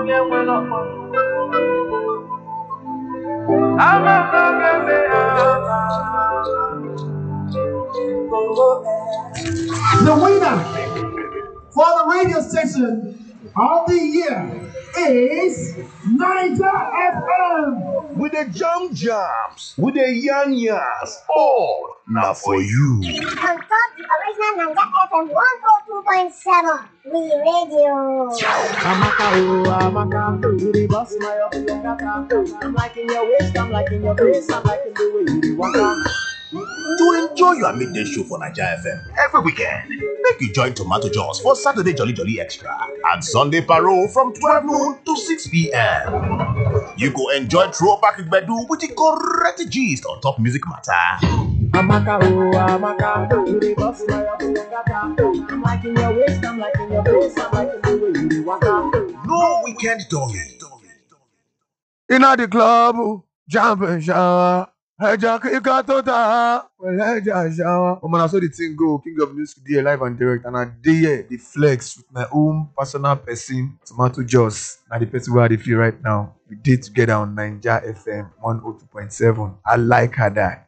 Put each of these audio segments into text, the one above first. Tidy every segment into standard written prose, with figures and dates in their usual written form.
The winner for the radio station of the year is Niger FM. With the jams, with the yans, all now for you. On top the original Niger FM 102.7, we radio. Amaka, oh, Amaka, you dey bust my up your kaka. I'm liking your waist, I'm liking your face, I'm liking the way you dey waka. To enjoy your midday show for Niger FM every weekend, make you join Tomato Jaws for Saturday Jolly Jolly Extra and Sunday Parole from 12 noon to 6 p.m. You go enjoy throwback Igbedu with the correct gist on top music matter. Amaka, oh, Amaka, you dey bust my up your kaka. I'm liking your waist, I'm liking your face, I'm liking the way you dey waka. No weekend dolly. In the club, jump and shower. Heja kika tota, well heja shower. Oh man, I saw the thing go. King of News today live and direct, and I did the flex with my own personal person, Tomato Jaws. Now the person where I feel right now. We did together on Niger FM 102.7. I like her that.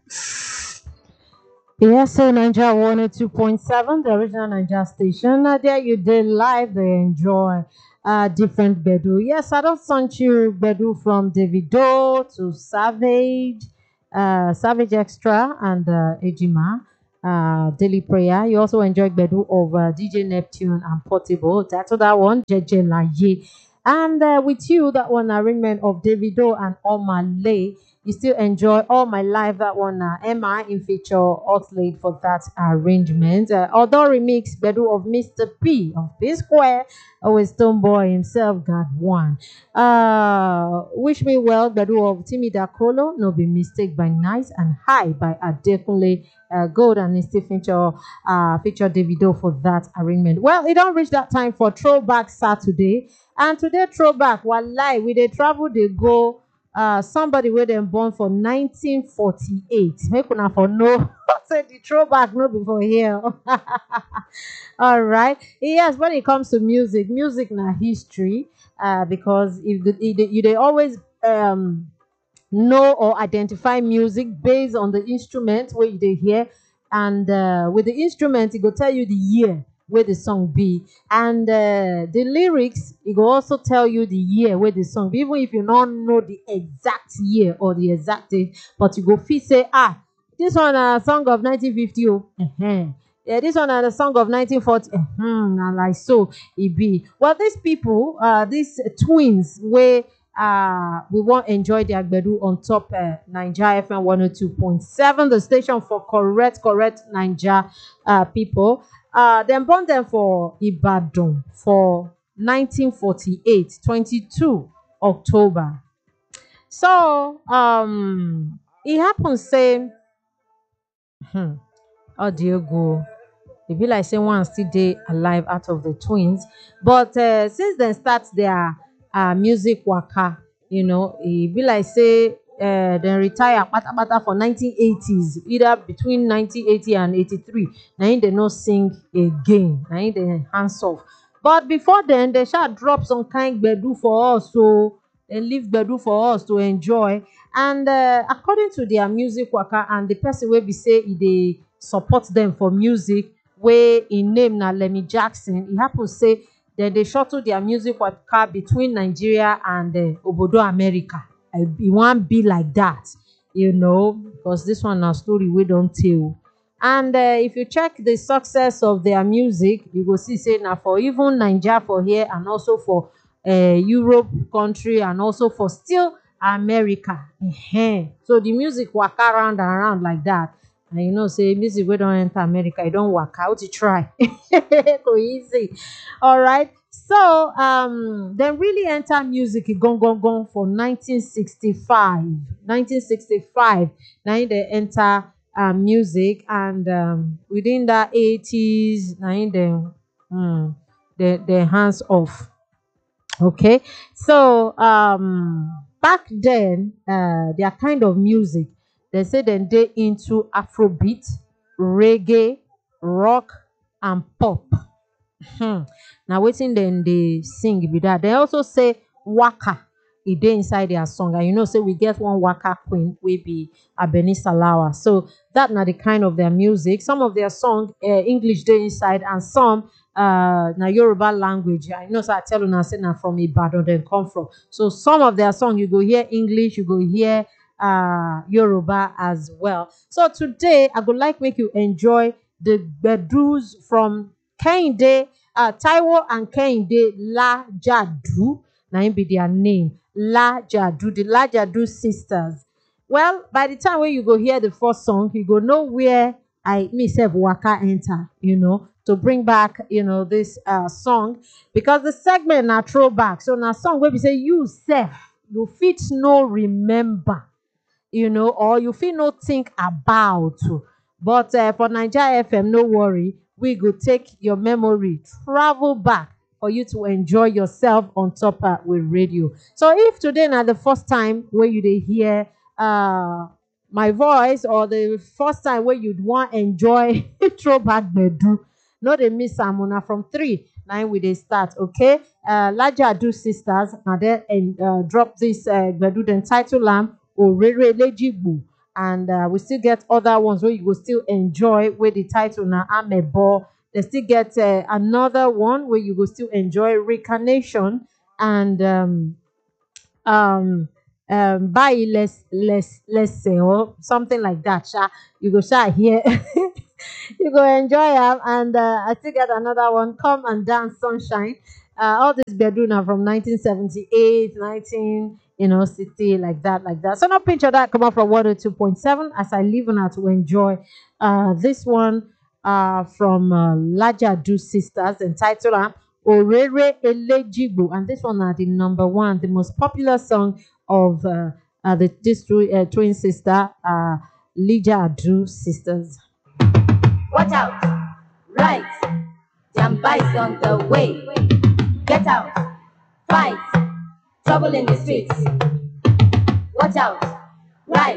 Yes, so Niger 102.7, the original Niger station. There you did live, they enjoy different Bedu. Yes, I don't sent you Bedu from Davido to Savage. Savage Extra and Ejima, Daily Prayer. You also enjoyed Bedu of DJ Neptune and Portable. That's that one, Jeje Laye. And with you, that one arrangement of Davido and Omale. You still enjoy All My Life, that one, Emma in feature Oxlade for that arrangement. Although remix, Bedu of Mr. P of P Square, with Stonebwoy himself got one. Wish Me Well, Bedu of Timmy Dakolo, No Be Mistake by Nice, and High by Adekunle Gold and still feature Davido for that arrangement. Well, it don't reach that time for Throwback Saturday. And today, Throwback, wallahi, we dey travel, they go. Somebody where them born for 1948. Make una for no say the throwback no before here. All right. Yes, when it comes to music na history. Because if they always know or identify music based on the instrument where they hear, and with the instrument it will tell you the year where the song be, and the lyrics it will also tell you the year where the song be, even if you don't know the exact year or the exact date, but you go fit say, this one a song of 1950. Yeah, this one a song of 1940. And like so it be. Well, these people, these twins where we won't enjoy their Agbedu on top Niger FM 102.7, the station for correct Niger people. Then born them for Ibadan for 1948, 22 October. So it happens say, oh dear go. It be like say one still day alive out of the twins. But since they start their music waka, it be like say then retire pata for 1980s, either between 1980 and 83. Now they no sing again. Now they hands off. But before then, they shall drop some kind bedu for us, so they leave bedu for us to enjoy. And according to their music waka and the person will be say they support them for music, where in name na Lemmy Jackson, he happens say that they shuttle their music waka between Nigeria and Obodo America. It won't be like that, because this one a story we don't tell. And if you check the success of their music, you go see say now for even Nigeria for here, and also for Europe country, and also for still America. So the music waka around and around like that. And say music we don't enter America, you don't work out to try. Go easy. All right. So then really enter music gone for 1965. 1965. Now they enter music, and within that 80s, now they hands off. Okay. So back then, their kind of music, they say then they into Afrobeat, reggae, rock, and pop. Now waiting then they sing with that. They also say waka. E dey inside their song, and you know, say we get one waka queen, we be Abeni Salawa. So that na the kind of their music. Some of their song, English dey inside, and some na Yoruba language. I know, so I tell you, say na from Ibadan dem come from. So some of their song you go hear English, you go hear Yoruba as well. So today I would like make you enjoy the bedus from Kehinde, Taiwo and Kehinde Lajadu. Now be their name, Lajadu, the Lajadu sisters. Well, by the time when you go hear the first song, you go know where I myself waka enter, you know, to bring back, you know, this song, because the segment na throwback. So now song where we say you self, you fit no remember, you know, or you fit no think about. But for Nigeria FM, no worry, we go take your memory, travel back for you to enjoy yourself on top with radio. So if today na the first time where you dey hear my voice, or the first time where you'd want enjoy throwback bedu, no dey miss am. Una from 3 9 we dey start, okay? Lajadu sisters na there and drop this bedu, then title am Orere Lejigbo. And we still get other ones where you will still enjoy, where the title na Amebo. They still get another one where you will still enjoy Reincarnation, and Buy let's say, or something like that. You go here. You go enjoy them. And I still get another one, Come and Dance Sunshine. All this Beduna from 1978, 60, like that. So now picture that come up from 102.7 as I leave on to enjoy this one from Lajadu sisters, entitled Orere Elejibu, and this one are the number 1, the most popular song of this twin sister, Lajadu sisters. Watch out! Right! Jamba is on the way. Get out! Fight! Trouble in the streets. Watch out! Right!